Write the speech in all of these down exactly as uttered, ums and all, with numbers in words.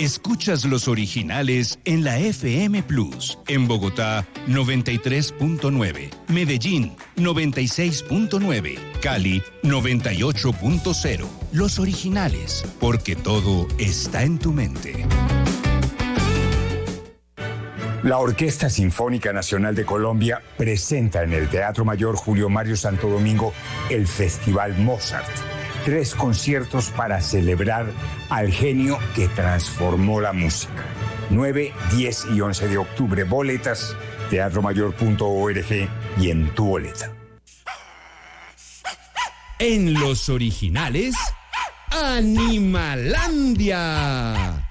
Escuchas los originales en la F M Plus. En Bogotá, noventa y tres punto nueve. Medellín, noventa y seis punto nueve. Cali, noventa y ocho punto cero. Los originales, porque todo está en tu mente. La Orquesta Sinfónica Nacional de Colombia presenta en el Teatro Mayor Julio Mario Santo Domingo el Festival Mozart. Tres conciertos para celebrar al genio que transformó la música. nueve, diez y once de octubre. Boletas, teatro mayor punto org y en tu boleta. En los originales, Animalandia.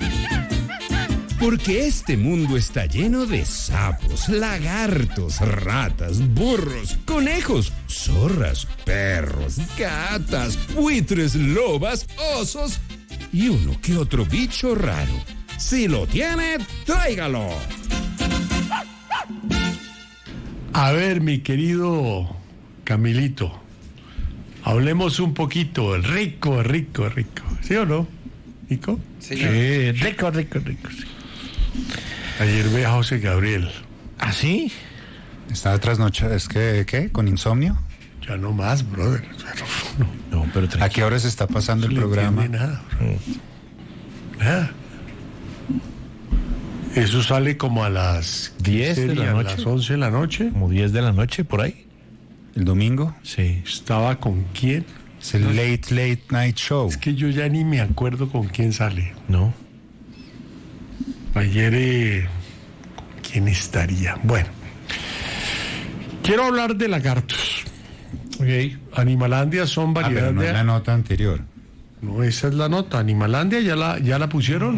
Porque este mundo está lleno de sapos, lagartos, ratas, burros, conejos, zorras, perros, gatas, buitres, lobas, osos y uno que otro bicho raro. Si lo tiene, tráigalo. A ver, mi querido Camilito, hablemos un poquito. Rico, rico, rico. ¿Sí o no, Nico? Sí, sí rico, rico, rico. Sí. Ayer ve a José Gabriel. ¿Ah, sí? ¿Estaba trasnochado? ¿Es que qué? ¿Con insomnio? Ya no más, brother. No, no pero tranquilo. ¿A qué hora se está pasando no el programa? Nada, mm. nada. Eso sale como a las diez de la noche. A las once de la noche. Como diez de la noche, por ahí. ¿El domingo? Sí. ¿Estaba con quién? Es el no, Late Late Night Show. Es que yo ya ni me acuerdo con quién sale. No. Ayer, eh, ¿con quién estaría? Bueno, quiero hablar de lagartos. Okay. Animalandia son variedades. Ah, pero no de... es la nota anterior. No, esa es la nota. Animalandia ya la, ya la pusieron.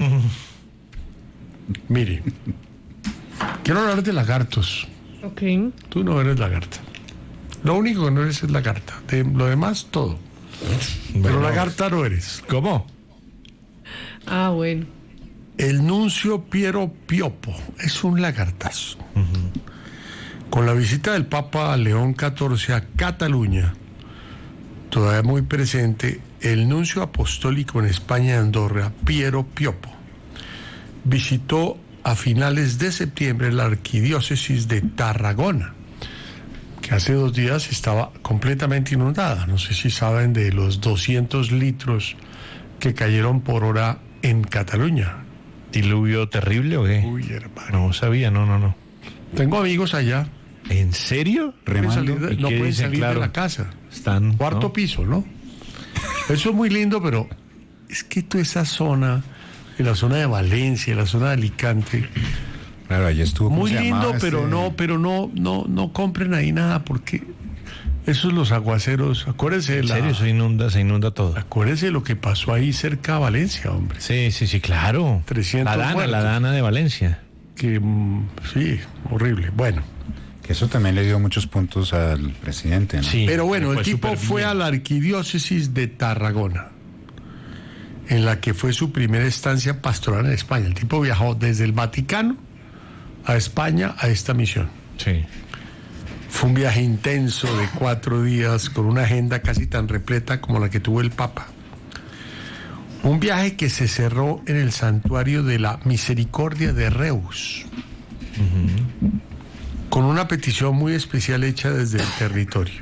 Mire, quiero hablar de lagartos. Ok. Tú no eres lagarta. Lo único que no eres es lagarta. De lo demás, todo. Bueno, pero lagarta no eres. ¿Cómo? Ah, bueno. El nuncio Piero Piopo es un lagartazo. Uh-huh. Con la visita del Papa León catorce a Cataluña, todavía muy presente, el nuncio apostólico en España y Andorra, Piero Piopo, visitó a finales de septiembre la arquidiócesis de Tarragona, que hace dos días estaba completamente inundada. No sé si saben de los doscientos litros que cayeron por hora en Cataluña. ¿Diluvio terrible o qué? Uy, hermano. No sabía, no, no, no. Tengo amigos allá. ¿En serio? Remando. De, no pueden salir claro, de la casa. Están... Cuarto ¿no? piso, ¿no? Eso es muy lindo, pero es que toda esa zona, en la zona de Valencia, en la zona de Alicante... Claro, allí estuvo... Muy lindo, pero este... no, pero no, no, no compren ahí nada, porque... Esos los aguaceros, acuérdense... ¿En serio? La, se inunda, se inunda todo. Acuérdense lo que pasó ahí cerca de Valencia, hombre. Sí, sí, sí, claro. trescientos la Dana, muertos. La Dana de Valencia. Que, sí, horrible. Bueno. Que eso también le dio muchos puntos al presidente, ¿no? Sí. Pero bueno, el tipo fue a la arquidiócesis de Tarragona, en la que fue su primera estancia pastoral en España. El tipo viajó desde el Vaticano a España a esta misión. Sí. Fue un viaje intenso de cuatro días con una agenda casi tan repleta como la que tuvo el Papa. Un viaje que se cerró en el santuario de la Misericordia de Reus, uh-huh. con una petición muy especial hecha desde el territorio.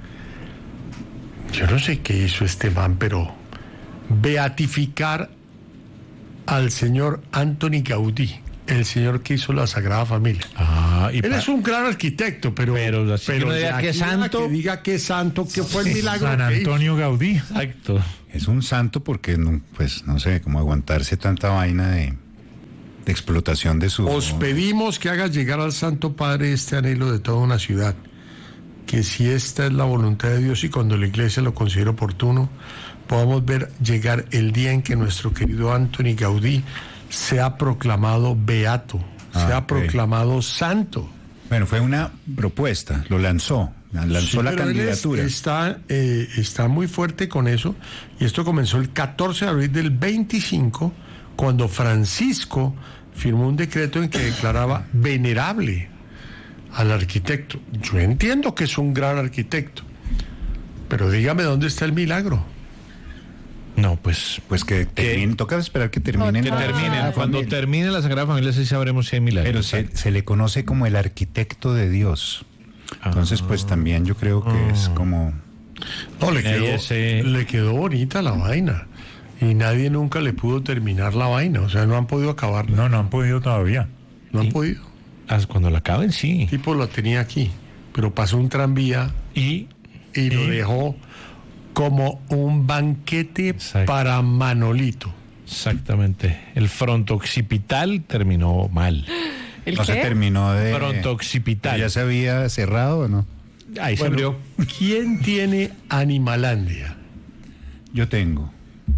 Yo no sé qué hizo este man, pero beatificar al señor Antoni Gaudí, el señor que hizo la Sagrada Familia. Ah, y Él pa... es un gran arquitecto, pero pero, pero que diga que es santo, que diga que es santo, que fue el milagro. San Antonio Gaudí. Exacto. Es un santo porque no, pues no sé cómo aguantarse tanta vaina de, de explotación de su. Os pedimos que hagas llegar al Santo Padre este anhelo de toda una ciudad, que si esta es la voluntad de Dios y cuando la Iglesia lo considere oportuno, podamos ver llegar el día en que nuestro querido Antoni Gaudí se ha proclamado beato, ah, se ha okay. proclamado santo. Bueno, fue una propuesta, lo lanzó, lanzó sí, la candidatura. Él es, está, eh, está muy fuerte con eso, y esto comenzó el catorce de abril del veinticinco, cuando Francisco firmó un decreto en que declaraba venerable al arquitecto. Yo entiendo que es un gran arquitecto, pero dígame dónde está el milagro. No, pues Pues que termine, toca esperar que terminen. que la terminen. Sagrada Cuando Familia. termine la Sagrada Familia sí sabremos si hay milagros. Pero se, se le conoce como el arquitecto de Dios. Entonces, pues también yo creo que es como... No, le Ahí quedó, ese- le quedó bonita la vaina. Y nadie nunca le pudo terminar la vaina. O sea, no han podido acabarla. No, no han podido todavía. No han ¿Y? podido. Ah, cuando la acaben, sí. El tipo la tenía aquí. Pero pasó un tranvía Y y lo ¿Y? dejó como un banquete Exacto. para Manolito. exactamente. El frontooccipital terminó mal. ¿El No se qué? terminó de... Frontooccipital. ¿Ya se había cerrado o no? Ahí se Bueno, abrió. ¿quién tiene Animalandia? Yo tengo.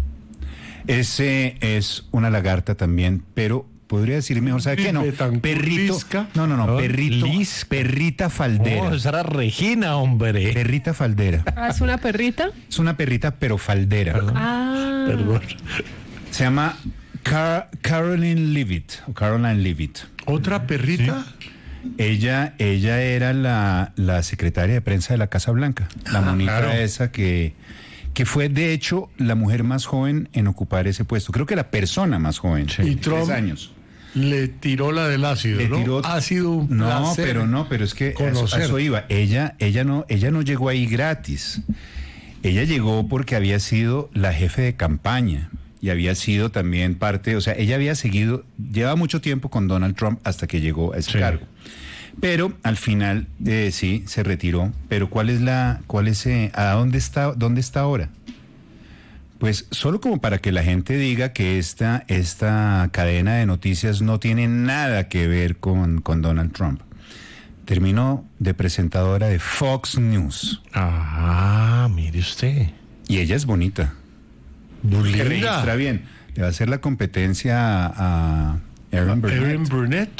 Ese es una lagarta también, pero podría decir mejor, ¿sabe qué? No, Betancourt perrito. Lisca. No, no, no, Oh, perrito. Lisca. Perrita faldera. Oh, esa era Regina, hombre. Perrita faldera. Ah, ¿es una perrita? Es una perrita, pero faldera. Ah. Perdón. Se llama Car- Caroline Leavitt, o Caroline Leavitt. ¿Otra perrita? Ella, ella era la, la secretaria de prensa de la Casa Blanca, la monita claro. esa que, que fue de hecho la mujer más joven en ocupar ese puesto. Creo que la persona más joven. Y Tres Trump años. le tiró la del ácido, Le ¿no? tiró- Ha sido un No, placer pero no, pero es que a eso, a conocer. eso iba. Ella, ella no, ella no llegó ahí gratis. Ella llegó porque había sido la jefe de campaña y había sido también parte, o sea, ella había seguido, lleva mucho tiempo con Donald Trump hasta que llegó a ese Sí. cargo. Pero al final, eh, sí, se retiró. Pero ¿cuál es la, cuál es, eh, a dónde está, dónde está ahora? Pues solo como para que la gente diga que esta, esta cadena de noticias no tiene nada que ver con, con Donald Trump. Terminó de presentadora de Fox News. Ah, mire usted. Y ella es bonita. Se registra bien. Le va a hacer la competencia a, a Erin Burnett. Erin Burnett.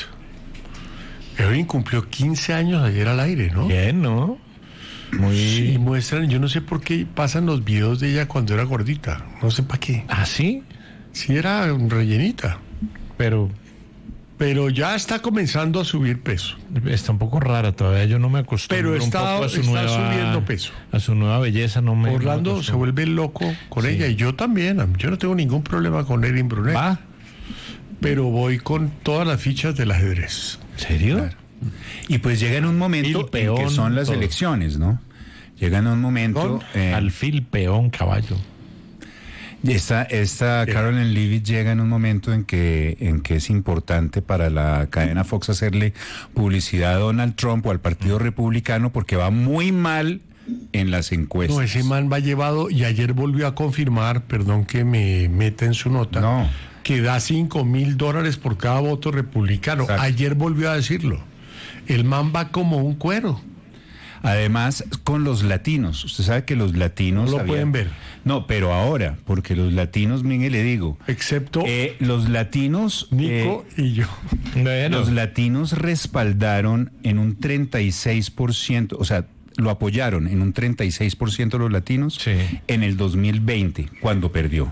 Erin cumplió quince años ayer al aire, ¿no? Bien, ¿no? Muy... Y muestran, yo no sé por qué pasan los videos de ella cuando era gordita. No sé para qué. ¿Ah, sí? Sí era rellenita. Pero Pero ya está comenzando a subir peso. está un poco rara todavía. Yo no me acostumbro Pero un está- poco a su está nueva... subiendo peso. A su nueva belleza no me... no me Orlando se acostumbro. vuelve loco con Sí. ella y yo también. Yo no tengo ningún problema con Erin Burnett. ¿Va? Pero voy con todas las fichas del ajedrez. ¿En serio? Y pues llega en un momento Alfil, peón, en que son las todo. elecciones, ¿no? Llega en un momento... eh, Alfil, peón, caballo. Esta, esta Caroline Leavitt llega en un momento en que, en que es importante para la cadena Fox hacerle publicidad a Donald Trump o al Partido Republicano porque va muy mal en las encuestas. No, ese man va llevado y ayer volvió a confirmar, perdón que me meta en su nota, No. que da cinco mil dólares por cada voto republicano. Exacto. Ayer volvió a decirlo. El man va como un cuero. Además, con los latinos. Usted sabe que los latinos... No lo pueden ver. No, pero ahora, porque los latinos, mire, le digo, Excepto eh, los latinos... Nico eh, y yo. Bueno, Los latinos respaldaron en un treinta y seis por ciento, o sea, lo apoyaron en un treinta y seis por ciento los latinos Sí. en el dos mil veinte, cuando perdió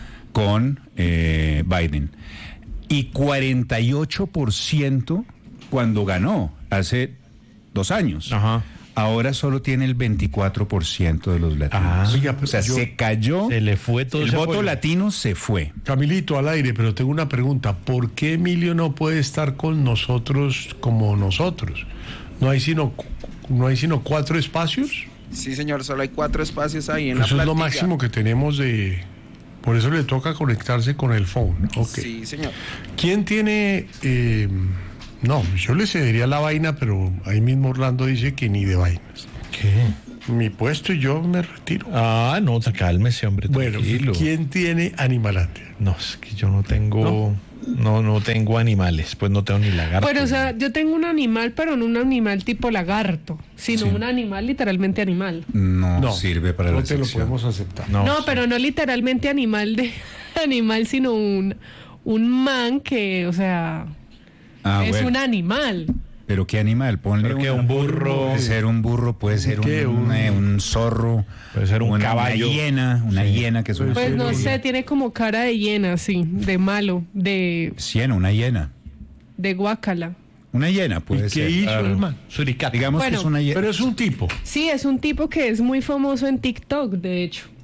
con eh, Biden. Y cuarenta y ocho por ciento cuando ganó, hace dos años. Ajá. Ahora solo tiene el veinticuatro por ciento de los latinos. Ah. Oiga, pero o sea, yo- se cayó. se le fue todo El ese voto apoyo. latino se fue. Camilito, al aire, pero tengo una pregunta. ¿Por qué Emilio no puede estar con nosotros como nosotros? ¿No hay sino, cu- no hay sino cuatro espacios? Sí, señor, solo hay cuatro espacios ahí en la Eso es lo plática. máximo que tenemos de... Por eso le toca conectarse con el phone. Ok. Sí, señor. ¿Quién tiene... eh, no, yo le cedería la vaina, pero ahí mismo Orlando dice que ni de vainas. ¿Qué? Mi puesto y yo me retiro. Ah, no, cálmese, hombre, Bueno, tranquilo. ¿quién tiene Animalandia? No, es que yo no tengo... No, no tengo animales, pues no tengo ni lagarto. Bueno, o sea, yo tengo un animal, pero no un animal tipo lagarto, sino Sí. un animal literalmente animal. No, No, sirve para no la te lo sección. podemos aceptar. No, No, sí. pero no literalmente animal de animal, sino un, un man que, o sea, Ah, es bueno. un animal. Pero qué animal, ponle Pero que una- un burro. Puede ser un burro, puede ser un, ¿Qué? un, eh, un zorro. Puede ser un una, caballo. Una hiena, una Sí. hiena que es una Pues no sí. sé, tiene como cara de hiena, sí, de malo, de, hiena, una hiena. de guácala. Una hiena ¿Y puede qué ser. hizo Claro. el man? Suricata. Digamos Bueno, que es una hiena. Pero es un tipo. Sí, es un tipo que es muy famoso en TikTok, de hecho.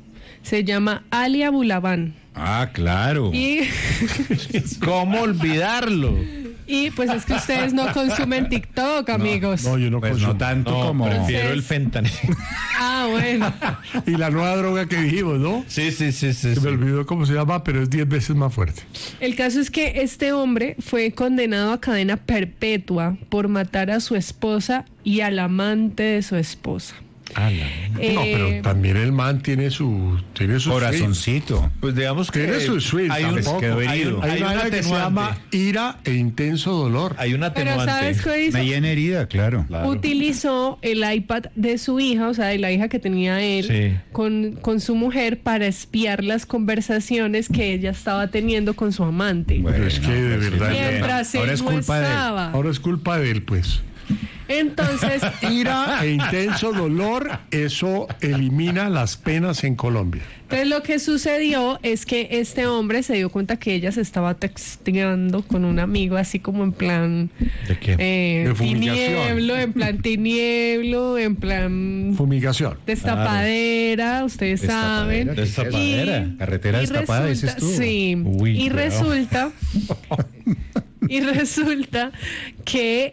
Se llama Ali Abulaban. Ah, claro. Y, ¿Cómo olvidarlo? y pues es que ustedes no consumen TikTok, amigos. No, yo no Pues consumo. no tanto No, como... prefiero el fentanil. Ah, bueno. Y la nueva droga que dijimos, ¿no? Sí, sí, sí, sí. Se sí. me olvidó cómo se llama, pero es diez veces más fuerte. El caso es que este hombre fue condenado a cadena perpetua por matar a su esposa y al amante de su esposa. Ala. No, Eh, pero también el man tiene su tiene su Corazoncito. Pues digamos que Tiene su suite, hay, un, tampoco. quedó hay, herido. un, Hay hay una un vaina que se atenuante. llama ira e intenso dolor. Hay un pero atenuante. ¿sabes qué hizo? Una llena herida, claro. Claro. Utilizó el iPad de su hija, o sea, de la hija que tenía él, Sí. con, con su mujer para espiar las conversaciones que ella estaba teniendo con su amante. Pero es que de pues, verdad. sí, Mientras ahora él es no culpa de él. estaba. Ahora es culpa de él, pues. Entonces, Ira e intenso dolor, eso elimina las penas en Colombia. entonces lo que sucedió es que este hombre se dio cuenta que ella se estaba texteando con un amigo, así como en plan ¿De qué? eh, De fumigación. tinieblo, en plan tinieblo, en plan Fumigación. destapadera, ustedes saben. Destapadera. Y- Carretera y destapada, dices resulta- tú. Sí. Uy, y cuidado. resulta y resulta que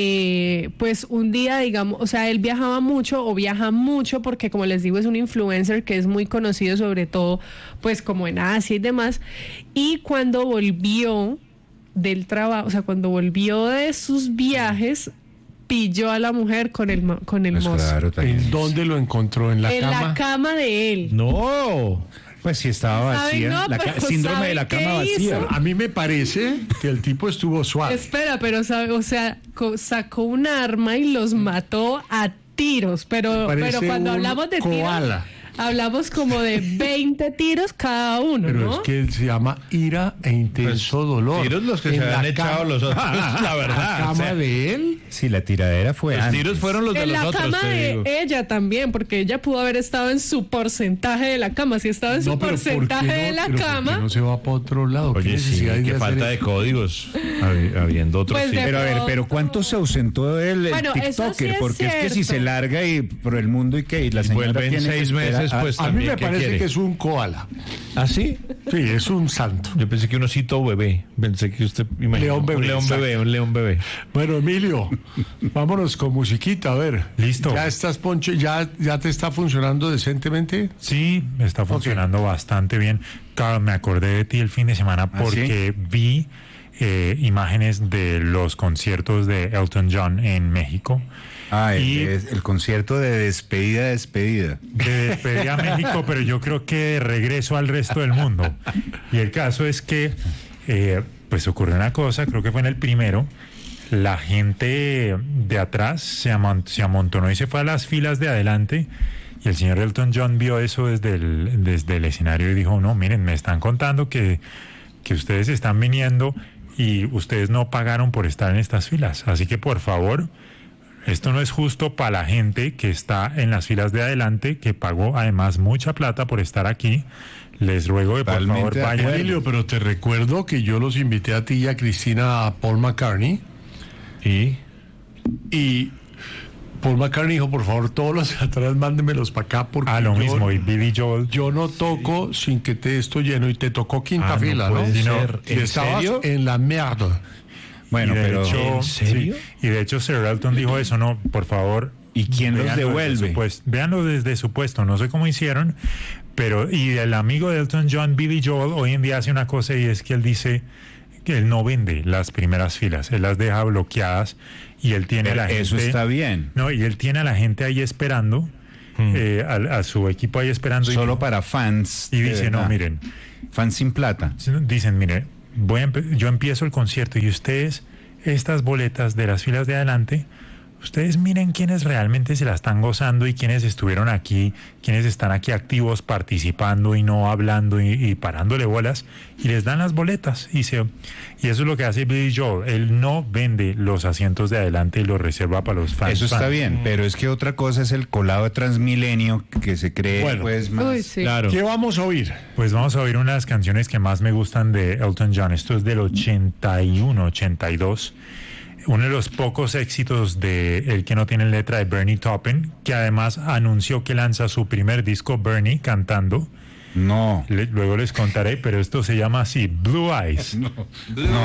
eh, pues un día, digamos, o sea, él viajaba mucho o viaja mucho porque, como les digo, es un influencer que es muy conocido, sobre todo pues como en Asia y demás. Y cuando volvió del trabajo, o sea, cuando volvió de sus viajes, pilló a la mujer con el mo- con el Pues mozo. claro, también. ¿En dónde lo encontró? ¿En la en cama? la cama de él. No. Pues sí estaba ¿Saben? vacía. No, la ca- pero síndrome de la ¿saben cama qué vacía. hizo? A mí me parece que el tipo estuvo suave. Espera, pero sabe, o sea, co- sacó un arma y los mató a tiros, pero, Parece pero cuando un hablamos de koala. tiros, hablamos como de veinte tiros cada uno, Pero ¿no? es que se llama ira e intenso dolor. Tiros los que En se la habían echado cama- los otros, la verdad. ¿La o cama sea, de él? Sí, la tiradera fue los antes. tiros fueron los de En los la otros, cama te de digo. ella también, porque ella pudo haber estado en su porcentaje de la cama. Si estaba en su No, pero ¿por qué porcentaje no- de la pero ¿por qué cama, no se va para otro lado? ¿Qué Oye, sí, necesidad hay de qué hacer falta de eso? códigos. Habi- Habiendo otros Pues sí. de- Pero a ver, pronto. pero ¿cuánto se ausentó él el Bueno, eso sí TikToker? es Porque es que si cierto. se larga y por el mundo y que y la señora vuelven tiene que seis esperar meses, a- pues, A mí también, me ¿qué parece quiere? que es un koala. ¿Ah, sí? Sí, es un santo. Yo pensé que un osito bebé. Pensé que usted imaginó León bebé, un león exacto. bebé, un león bebé. Bueno, Emilio, vámonos con musiquita, a ver. Listo. ¿Ya estás, Poncho? ¿Ya, ya te está funcionando decentemente? Sí, está funcionando bastante bien. Claro, me acordé de ti el fin de semana ¿Ah, porque vi eh, imágenes de los conciertos de Elton John en México. Ah, el, Y- el- el concierto de despedida, despedida. De despedida a México, pero yo creo que de regreso al resto del mundo. Y el caso es que, eh, pues ocurrió una cosa, creo que fue en el primero, la gente de atrás se, amon- se amontonó y se fue a las filas de adelante. Y el señor Elton John vio eso desde el, desde el escenario y dijo, no, miren, me están contando que, que ustedes están viniendo y ustedes no pagaron por estar en estas filas. Así que, por favor, esto no es justo para la gente que está en las filas de adelante, que pagó además mucha plata por estar aquí. Les ruego que por Totalmente favor de vayan. Emilio, pero te recuerdo que yo los invité a ti y a Cristina a Paul McCartney. Y Y Paul McCartney dijo, por favor, todos los de atrás, mándenmelos para acá porque Ah, lo yo, mismo, y Billy Joel. yo no toco sin que te esto lleno. Y te tocó quinta Ah, no fila, ¿no? puede Y no- ser. y ¿En estabas serio? en la mierda. Bueno, Y de pero... hecho, ¿En serio? sí, y de hecho Sir Elton dijo eso, no, por favor. ¿Y quién los véanlo desde devuelve? su puesto, véanlo desde su puesto, no sé cómo hicieron, pero y el amigo de Elton John, Billy Joel, hoy en día hace una cosa y es que él dice que él no vende las primeras filas, él las deja bloqueadas y él tiene Pero a la gente... eso está bien. No, y él tiene a la gente ahí esperando, eh, a, a su equipo ahí esperando. Solo y, para fans. y de dice, no, verdad. miren, Fans sin plata. dicen, mire, voy a empe- yo empiezo el concierto y ustedes, estas boletas de las filas de adelante, ustedes miren quiénes realmente se la están gozando y quiénes estuvieron aquí, quiénes están aquí activos, participando y no hablando y, y parándole bolas, y les dan las boletas. Y, se, y eso es lo que hace Billy Joel. Él no vende los asientos de adelante y los reserva para los fans. Eso está fans. bien, pero es que otra cosa es el colado de Transmilenio que se cree Bueno. pues más... Uy, sí. claro. ¿Qué vamos a oír? Pues vamos a oír una de las canciones que más me gustan de Elton John. Esto es del ochenta y uno, ochenta y dos. Uno de los pocos éxitos de El que no tiene letra, de Bernie Taupin, que además anunció que lanza su primer disco, Bernie, cantando. No. Le- luego les contaré, pero esto se llama así, Blue Eyes. No. Blue No.